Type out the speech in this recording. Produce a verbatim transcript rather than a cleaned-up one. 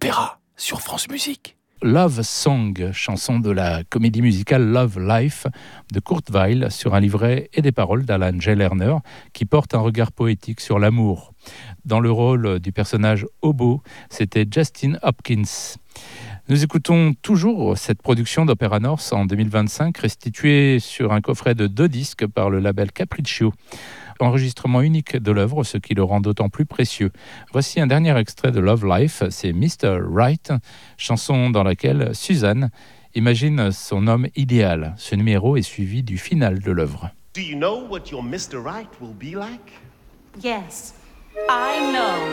l'opéra sur France Musique. Love Song, chanson de la comédie musicale Love Life de Kurt Weill sur un livret et des paroles d'Alan J. Lerner qui porte un regard poétique sur l'amour. Dans le rôle du personnage Hobo, c'était Justin Hopkins. Nous écoutons toujours cette production d'Opéra North en deux mille vingt-cinq, restituée sur un coffret de deux disques par le label Capriccio. Enregistrement unique de l'œuvre, ce qui le rend d'autant plus précieux. Voici un dernier extrait de Love Life, c'est mister Right, chanson dans laquelle Suzanne imagine son homme idéal. Ce numéro est suivi du final de l'œuvre. Do you know what your mister Right will be like? Yes, I know.